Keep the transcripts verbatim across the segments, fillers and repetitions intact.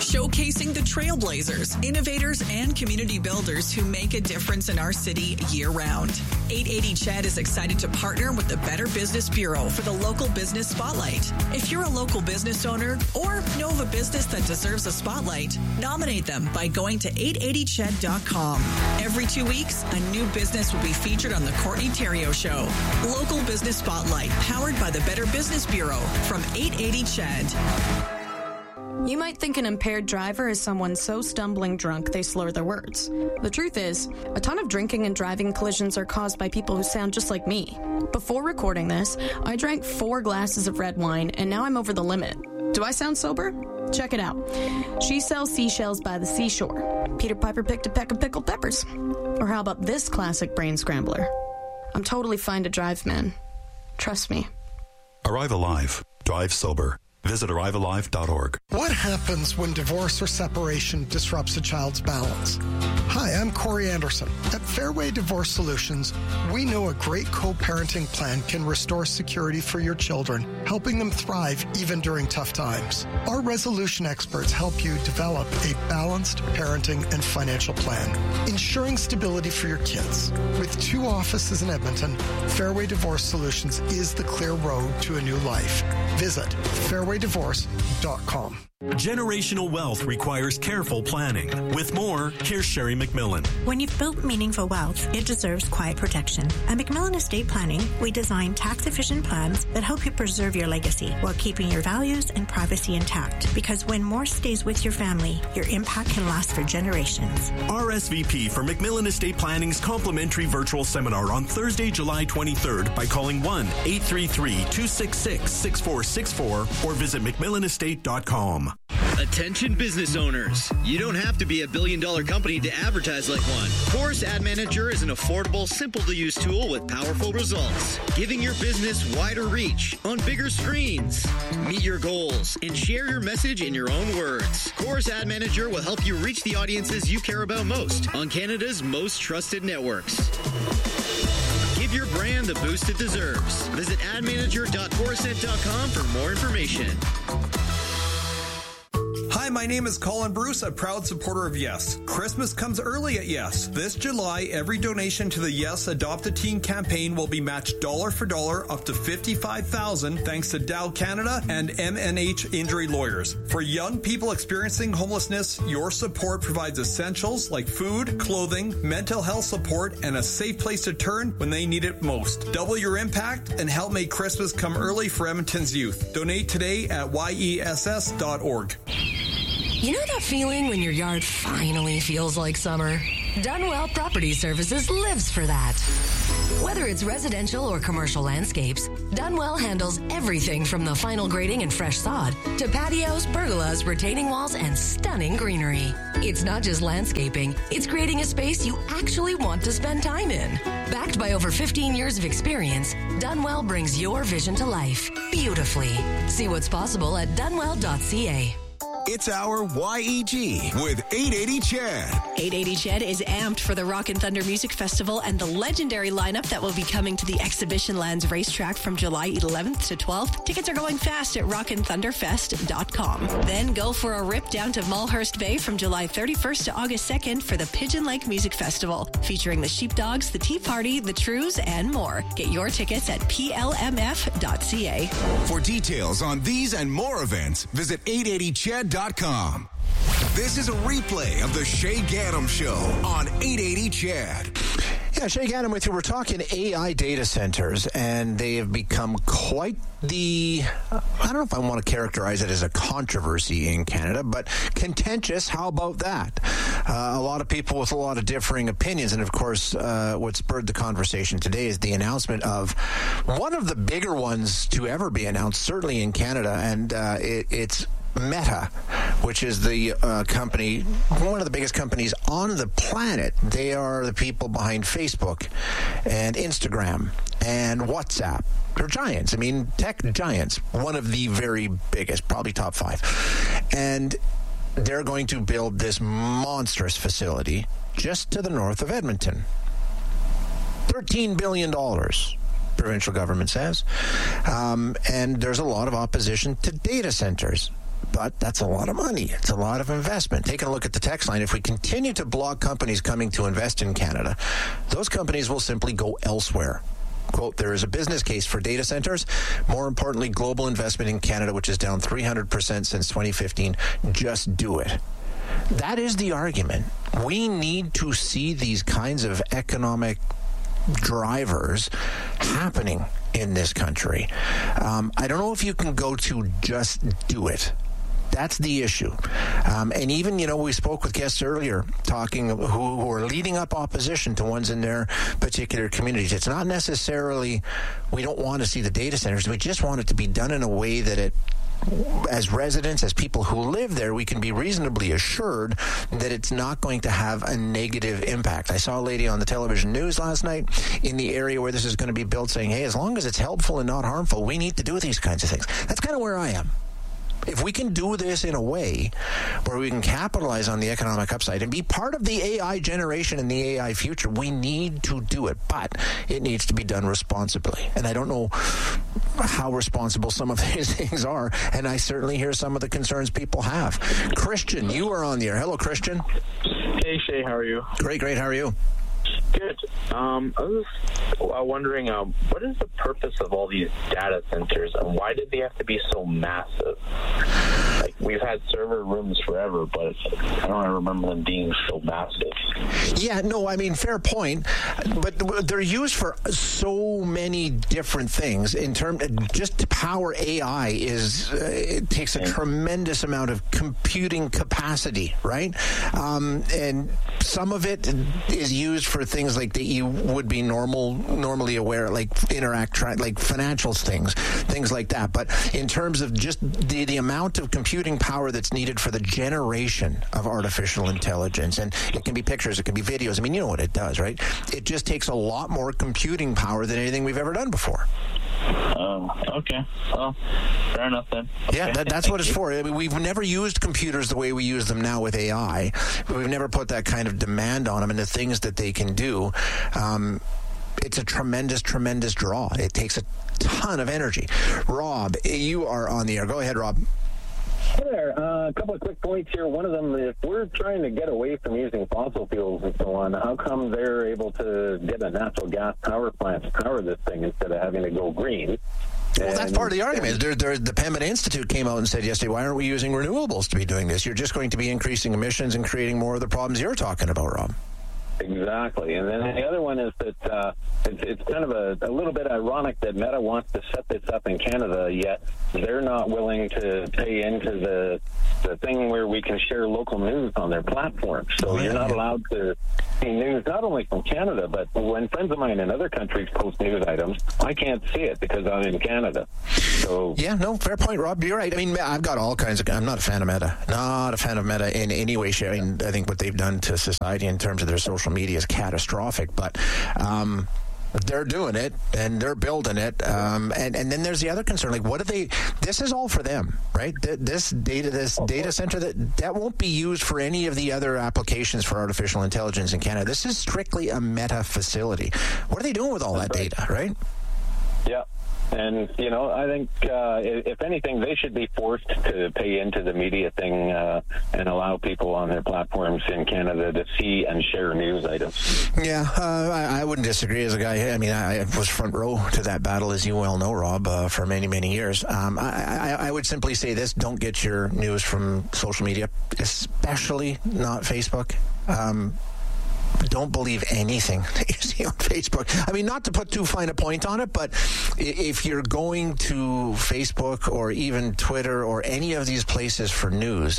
showcasing the trailblazers, innovators, and community builders who make a difference in our city year-round. eight eighty C H E D is excited to partner with the Better Business Bureau for the Local Business Spotlight. If you're a local business owner or know of a business that deserves a spotlight, nominate them by going to eight eighty C H E D dot com. Every two weeks, a new business will be featured on the Courtney Theriault Show. Local Business Spotlight, powered by the Better Business Bureau from eight eighty C H E D. You might think an impaired driver is someone so stumbling drunk they slur their words. The truth is, a ton of drinking and driving collisions are caused by people who sound just like me. Before recording this, I drank four glasses of red wine, and now I'm over the limit. Do I sound sober? Check it out. She sells seashells by the seashore. Peter Piper picked a peck of pickled peppers. Or how about this classic brain scrambler? I'm totally fine to drive, man. Trust me. Arrive Alive. Drive sober. Visit arrive alive dot org. What happens when divorce or separation disrupts a child's balance? Hi, I'm Corey Anderson. At Fairway Divorce Solutions, we know a great co-parenting plan can restore security for your children, helping them thrive even during tough times. Our resolution experts help you develop a balanced parenting and financial plan, ensuring stability for your kids. With two offices in Edmonton, Fairway Divorce Solutions is the clear road to a new life. Visit fairway divorce dot com. Generational wealth requires careful planning. With more, here's Sherry McMillan. When you've built meaningful wealth, it deserves quiet protection. At McMillan Estate Planning, we design tax-efficient plans that help you preserve your legacy while keeping your values and privacy intact. Because when more stays with your family, your impact can last for generations. R S V P for McMillan Estate Planning's complimentary virtual seminar on Thursday, July twenty-third by calling one eight three three, two six six, six four six four or visit mcmillan estate dot com. Attention business owners. You don't have to be a billion dollar company to advertise like one. Chorus Ad Manager is an affordable, simple to use tool with powerful results, giving your business wider reach on bigger screens. Meet your goals and share your message in your own words. Chorus Ad Manager will help you reach the audiences you care about most on Canada's most trusted networks. Give your brand the boost it deserves. Visit ad manager dot chorusnet dot com for more information. Hi, my name is Colin Bruce, a proud supporter of Yes. Christmas comes early at Yes. This July, every donation to the Yes Adopt a Teen campaign will be matched dollar for dollar up to fifty-five thousand dollars thanks to Dow Canada and M N H Injury Lawyers. For young people experiencing homelessness, your support provides essentials like food, clothing, mental health support, and a safe place to turn when they need it most. Double your impact and help make Christmas come early for Edmonton's youth. Donate today at Y E S S dot org. You know that feeling when your yard finally feels like summer? Dunwell Property Services lives for that. Whether it's residential or commercial landscapes, Dunwell handles everything from the final grading and fresh sod to patios, pergolas, retaining walls, and stunning greenery. It's not just landscaping, it's creating a space you actually want to spend time in. Backed by over fifteen years of experience, Dunwell brings your vision to life beautifully. See what's possible at dunwell dot c a. It's our Y E G with eight eighty C H E D. eight eighty C H E D is amped for the Rock and Thunder Music Festival and the legendary lineup that will be coming to the Exhibition Lands racetrack from July eleventh to twelfth. Tickets are going fast at rock and thunder fest dot com. Then go for a rip down to Mulhurst Bay from July thirty-first to August second for the Pigeon Lake Music Festival, featuring the Sheepdogs, the Tea Party, the Trews, and more. Get your tickets at p l m f dot c a. For details on these and more events, visit eight eighty C H E D dot com. This is a replay of the Shay Gaddam Show on eight eighty C H E D. Yeah, Shay Gaddam with you. We're talking A I data centers, and they have become quite the, I don't know if I want to characterize it as a controversy in Canada, but contentious. How about that? Uh, a lot of people with a lot of differing opinions, and of course, uh, what spurred the conversation today is the announcement of one of the bigger ones to ever be announced, certainly in Canada, and uh, it, it's Meta, which is the uh, company, one of the biggest companies on the planet. They are the people behind Facebook and Instagram and WhatsApp. They're giants. I mean, tech giants. One of the very biggest, probably top five. And they're going to build this monstrous facility just to the north of Edmonton. thirteen billion dollars. Provincial government says. Um, and there's a lot of opposition to data centers. but that's a lot of money. It's a lot of investment. Taking a look at the text line, if we continue to block companies coming to invest in Canada, those companies will simply go elsewhere. Quote, there is a business case for data centers. More importantly, global investment in Canada, which is down three hundred percent since twenty fifteen. Just do it. That is the argument. We need to see these kinds of economic drivers happening in this country. Um, I don't know if you can go to just do it. That's the issue. Um, and even, you know, we spoke with guests earlier talking who, who are leading up opposition to ones in their particular communities. It's not necessarily we don't want to see the data centers. We just want it to be done in a way that it, as residents, as people who live there, we can be reasonably assured that it's not going to have a negative impact. I saw a lady on the television news last night in the area where this is going to be built saying, hey, as long as it's helpful and not harmful, we need to do these kinds of things. That's kind of where I am. If we can do this in a way where we can capitalize on the economic upside and be part of the A I generation and the A I future, we need to do it. But it needs to be done responsibly. And I don't know how responsible some of these things are. And I certainly hear some of the concerns people have. Christian, you are on the air. Hello, Christian. Hey, Shay. How are you? Great, great. How are you? Good. Um, I was wondering, um, what is the purpose of all these data centers, and why did they have to be so massive? Like, we've had server rooms forever, but I don't remember them being so massive. Yeah, no, I mean, fair point. But they're used for so many different things. In term, just to power A I is uh, it takes a okay. tremendous amount of computing capacity, right? Um, and some of it is used for things like that you would be normal, normally aware, like interact, like financial things, things like that. But in terms of just the, the amount of computing power that's needed for the generation of artificial intelligence, and it can be pictures, it can be videos. I mean, you know what it does, right? It just takes a lot more computing power than anything we've ever done before. Oh, okay. Well, fair enough then. Okay. Yeah, that, that's what it's for. I mean, we've never used computers the way we use them now with A I. We've never put that kind of demand on them and the things that they can do. Um, it's a tremendous, tremendous draw. It takes a ton of energy. Rob, you are on the air. Go ahead, Rob. Hey there. Uh, a couple of quick points here. One of them, if we're trying to get away from using fossil fuels and so on, how come they're able to get a natural gas power plant to power this thing instead of having to go green? Well, and that's part of the argument. There, there, the Pembina Institute came out and said yesterday, why aren't we using renewables to be doing this? You're just going to be increasing emissions and creating more of the problems you're talking about, Rob. Exactly. And then the other one is that uh, it's, it's kind of a, a little bit ironic that Meta wants to set this up in Canada, yet they're not willing to pay into the the thing where we can share local news on their platform. So oh, yeah, you're not yeah. allowed to see news not only from Canada, but when friends of mine in other countries post news items, I can't see it because I'm in Canada. So yeah, no, fair point, Rob. You're right. I mean, I've got all kinds of... I'm not a fan of Meta. Not a fan of Meta in any way, shape. I mean, I think what they've done to society in terms of their social media is catastrophic, but... Um, they're doing it and they're building it, um, and and then there's the other concern. Like, what do they? This is all for them, right? This data, this data center that that won't be used for any of the other applications for artificial intelligence in Canada. This is strictly a Meta facility. What are they doing with all that data, right? Yeah. And, you know, I think, uh, if anything, they should be forced to pay into the media thing uh, and allow people on their platforms in Canada to see and share news items. Yeah, uh, I, I wouldn't disagree as a guy. I mean, I was front row to that battle, as you well know, Rob, uh, for many, many years. Um, I, I, I would simply say this: don't get your news from social media, especially not Facebook. Um Don't believe anything that you see on Facebook. I mean, not to put too fine a point on it, but if you're going to Facebook or even Twitter or any of these places for news,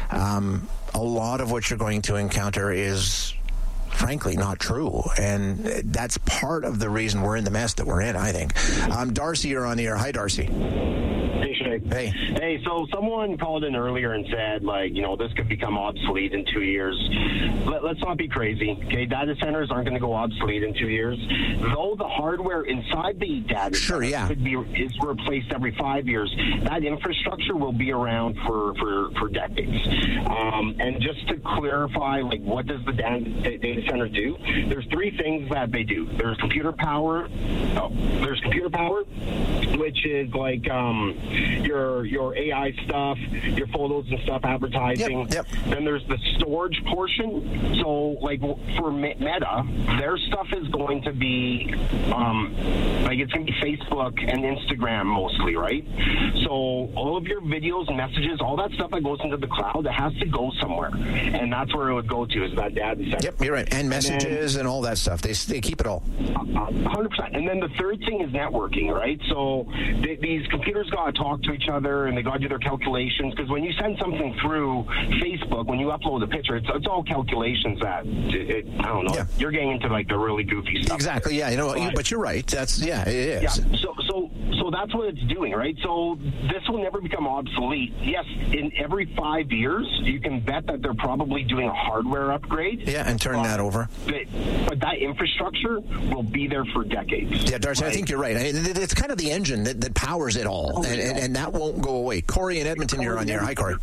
um, a lot of what you're going to encounter is, frankly, not true. And that's part of the reason we're in the mess that we're in, I think. Um, Darcy, you're on the air. Hi, Darcy. Hey, Shay. Hey. Hey, so someone called in earlier and said, like, you know, this could become obsolete in two years. Let, let's not be crazy, okay? Data centers aren't going to go obsolete in two years. Though the hardware inside the data sure, center yeah. could be is replaced every five years, that infrastructure will be around for, for, for decades. Um, Um, and just to clarify, like, what does the data, data center do? There's three things that they do. There's computer power. Oh, there's computer power, which is like um, your your A I stuff, your photos and stuff, advertising. Yep, yep. Then there's the storage portion. So, like, for Meta, their stuff is going to be, um, like, it's going to be Facebook and Instagram mostly, right? So all of your videos and messages, all that stuff that goes into the cloud, it has to go somewhere. And that's where it would go to, is that data center. Yep, you're right. And messages and, then, and all that stuff. They, they keep it all. one hundred percent. And then the third thing is networking, right? So they, these computers got to talk to each other, and they got to do their calculations, because when you send something through Facebook, when you upload a picture, it's, it's all calculations that, it, it, I don't know, yeah. you're getting into, like, the really goofy stuff. Exactly, yeah. You know, but, but you're right. That's, yeah, it is. Yeah. So, so, so that's what it's doing, right? So this will never become obsolete. Yes, in every five years, you can bet that they're probably doing a hardware upgrade. Yeah, and turn uh, that over. But, but that infrastructure will be there for decades. Yeah, Darcy, right? I think you're right. It's kind of the engine that, that powers it all, oh, and, and, and that won't go away. Corey in Edmonton, you're on the air. Hi, Corey.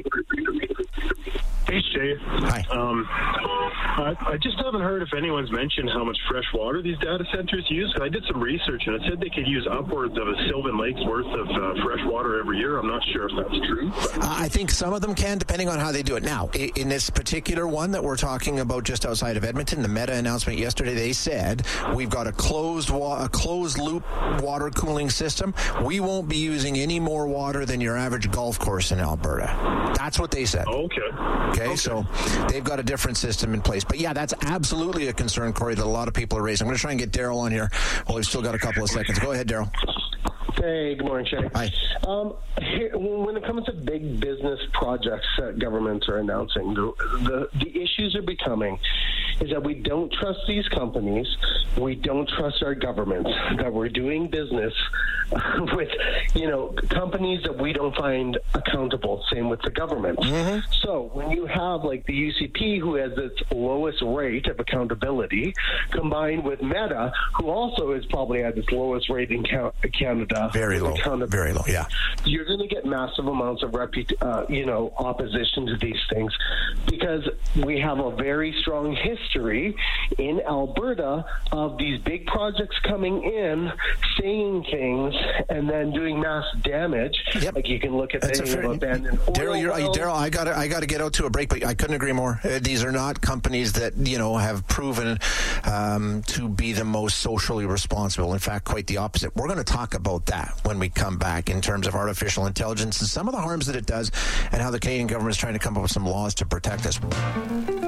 Hey, Shay. Hi. Um, I, I just haven't heard if anyone's mentioned how much fresh water these data centers use. I did some research, and it said they could use upwards of a Sylvan Lake's worth of uh, fresh water every year. I'm not sure if that's true. Uh, I think some of them can, depending on how they do it. Now, in this particular one that we're talking about just outside of Edmonton, the Meta announcement yesterday, they said we've got a closed wa- a closed loop water cooling system. We won't be using any more water than your average golf course in Alberta. That's what they said. Okay. Okay, okay, so they've got a different system in place. But yeah, that's absolutely a concern, Corey, that a lot of people are raising. I'm going to try and get Daryl on here. Well, we've still got a couple of seconds. Go ahead, Daryl. Hey, good morning, Shay. Hi. Um, here, when it comes to big business projects that governments are announcing, the, the the issues are becoming is that we don't trust these companies, we don't trust our governments, that we're doing business with, you know, companies that we don't find accountable, same with the government. Mm-hmm. So when you have, like, the U C P, who has its lowest rate of accountability, combined with Meta, who also is probably at its lowest rate in Canada. Very low, very low, yeah. You're going to get massive amounts of, reput- uh, you know, opposition to these things, because we have a very strong history in Alberta of these big projects coming in, saying things, and then doing mass damage. Yep. Like, you can look at That's the fair, abandoned Daryl, you're, wells. Daryl, I got I got to get out to a break, but I couldn't agree more. Uh, these are not companies that, you know, have proven um, to be the most socially responsible. In fact, quite the opposite. We're going to talk about that when we come back in terms of artificial intelligence and some of the harms that it does, and how the Canadian government is trying to come up with some laws to protect us.